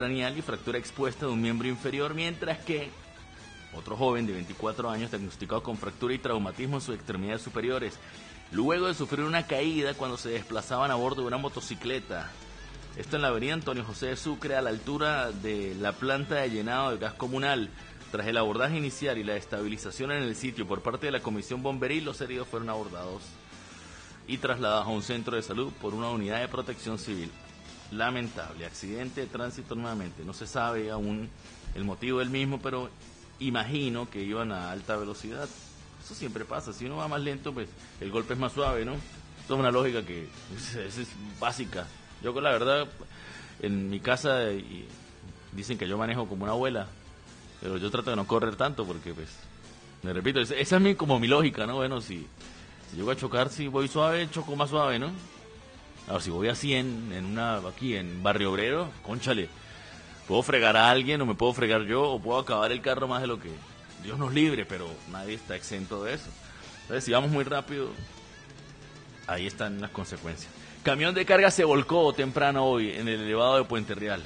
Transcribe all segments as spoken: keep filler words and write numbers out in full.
craneal y fractura expuesta de un miembro inferior, mientras que otro joven de veinticuatro años diagnosticado con fractura y traumatismo en sus extremidades superiores, luego de sufrir una caída cuando se desplazaban a bordo de una motocicleta. Esto en la avenida Antonio José de Sucre, a la altura de la planta de llenado de gas comunal. Tras el abordaje inicial y la estabilización en el sitio por parte de la Comisión Bomberil, los heridos fueron abordados y trasladados a un centro de salud por una unidad de protección civil. Lamentable accidente de tránsito nuevamente. No se sabe aún el motivo del mismo, pero imagino que iban a alta velocidad. Eso siempre pasa. Si uno va más lento, pues el golpe es más suave, ¿no? Esto es una lógica que es, es, es básica. Yo, la verdad, en mi casa y dicen que yo manejo como una abuela, pero yo trato de no correr tanto porque, pues, me repito, esa es mi, como mi lógica, ¿no? Bueno, si, si llego a chocar, si voy suave, choco más suave, ¿no? Ahora, si voy a cien en una, aquí en Barrio Obrero, cónchale, puedo fregar a alguien o me puedo fregar yo o puedo acabar el carro más de lo que Dios nos libre, pero nadie está exento de eso. Entonces, si vamos muy rápido, ahí están las consecuencias. Camión de carga se volcó temprano hoy en el elevado de Puente Real.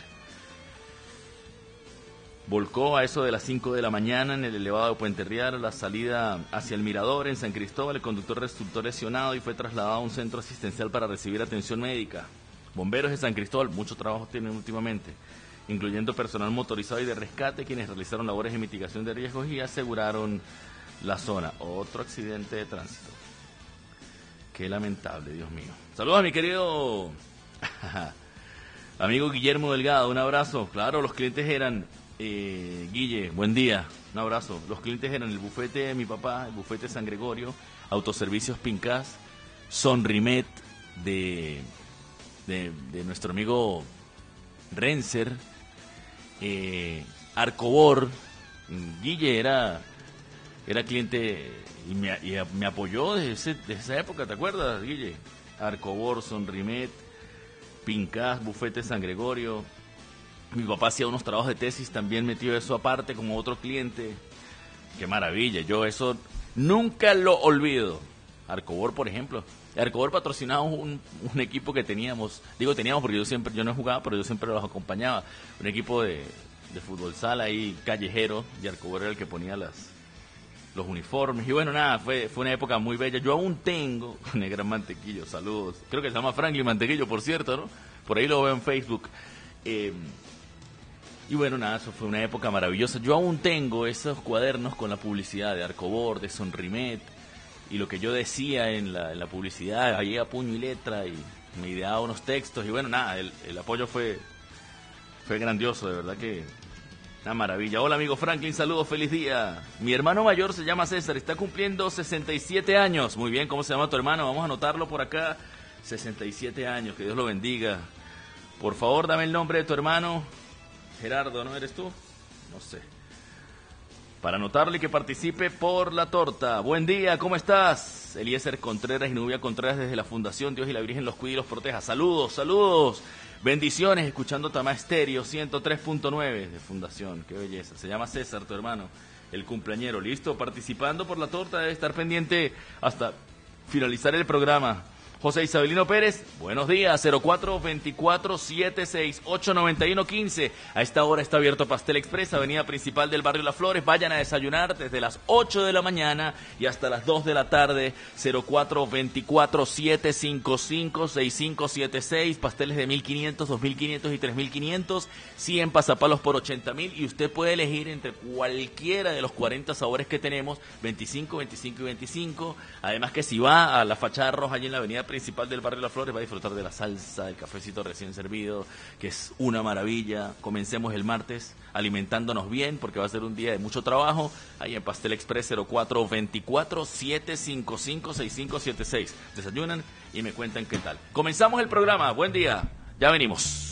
Volcó a eso de las cinco de la mañana en el elevado de Puente Real, la salida hacia el Mirador en San Cristóbal. El conductor resultó lesionado y fue trasladado a un centro asistencial para recibir atención médica. Bomberos de San Cristóbal, mucho trabajo tienen últimamente, incluyendo personal motorizado y de rescate, quienes realizaron labores de mitigación de riesgos y aseguraron la zona. Otro accidente de tránsito. Qué lamentable, Dios mío. Saludos a mi querido amigo Guillermo Delgado, un abrazo. Claro, los clientes eran... Eh, Guille, buen día, un abrazo. Los clientes eran el bufete de mi papá, el bufete San Gregorio, Autoservicios Pincás, Sonrimet de, de, de nuestro amigo Renzer, eh, Arcobor. Guille era, era cliente y me, y me apoyó desde, ese, desde esa época, ¿te acuerdas, Guille? Arcobor, Sonrimet, Pincás, bufete San Gregorio. Mi papá hacía unos trabajos de tesis, también metió eso aparte como otro cliente. Qué maravilla, yo eso nunca lo olvido. Arcobor, por ejemplo. Arcobor patrocinaba un, un equipo que teníamos, digo teníamos porque yo siempre, yo no jugaba, pero yo siempre los acompañaba. Un equipo de, de fútbol sala ahí, callejero, y Arcobor era el que ponía las los uniformes. Y bueno, nada, fue, fue una época muy bella. Yo aún tengo un gran Mantequillo, saludos. Creo que se llama Franklin Mantequillo, por cierto, ¿no? Por ahí lo veo en Facebook. Eh... Y bueno, nada, eso fue una época maravillosa. Yo aún tengo esos cuadernos con la publicidad de Arcobor, de Sonrimet, y lo que yo decía en la, en la publicidad, allí a puño y letra, y me ideaba unos textos, y bueno, nada, el, el apoyo fue, fue grandioso, de verdad que una maravilla. Hola amigo Franklin, saludos, feliz día. Mi hermano mayor se llama César, está cumpliendo sesenta y siete años. Muy bien, ¿cómo se llama tu hermano? Vamos a anotarlo por acá, sesenta y siete años, que Dios lo bendiga. Por favor, dame el nombre de tu hermano. Gerardo, ¿no eres tú? No sé. Para anotarle que participe por la torta. Buen día, ¿cómo estás? Eliezer Contreras y Nubia Contreras desde la Fundación Dios y la Virgen los cuide y los proteja. Saludos, saludos. Bendiciones, escuchando Tamá Estéreo ciento tres punto nueve de Fundación. Qué belleza. Se llama César, tu hermano, el cumpleañero. Listo, participando por la torta. Debe estar pendiente hasta finalizar el programa. José Isabelino Pérez, buenos días, cero cuatro veinticuatro setenta y seis ochenta y uno quince. A esta hora está abierto Pastel Express, avenida principal del barrio Las Flores. Vayan a desayunar desde las ocho de la mañana y hasta las dos de la tarde. Cero cuatro veinticuatro setecientos cincuenta y cinco sesenta y cinco setenta y seis. Pasteles de mil quinientos, dos mil quinientos y tres mil quinientos. cien pasapalos por ochenta mil. Y usted puede elegir entre cualquiera de los cuarenta sabores que tenemos, veinticinco, veinticinco y veinticinco. Además que si va a la fachada roja allí en la avenida principal del barrio Las Flores, va a disfrutar de la salsa, del cafecito recién servido, que es una maravilla. Comencemos el martes alimentándonos bien, porque va a ser un día de mucho trabajo. Ahí en Pastel Express, cero cuatro veinticuatro setecientos cincuenta y cinco sesenta y cinco setenta y seis. Desayunan y me cuentan qué tal. Comenzamos el programa. Buen día. Ya venimos.